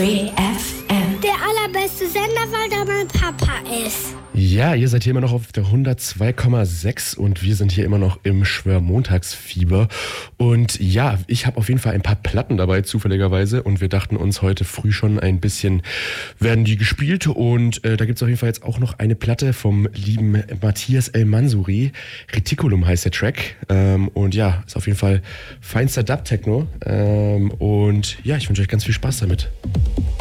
BFM. Der allerbeste Sender, weil da mein Papa ist. Ja, ihr seid hier immer noch auf der 102,6 und wir sind hier immer noch im Schwörmontagsfieber. Und ja, ich habe auf jeden Fall ein paar Platten dabei, zufälligerweise. Und wir dachten uns heute früh schon ein bisschen, werden die gespielt. Und da gibt es auf jeden Fall jetzt auch noch eine Platte vom lieben Matthias El-Mansouri. Reticulum heißt der Track. Und ja, ist auf jeden Fall feinster Dub-Techno. Und ja, ich wünsche euch ganz viel Spaß damit.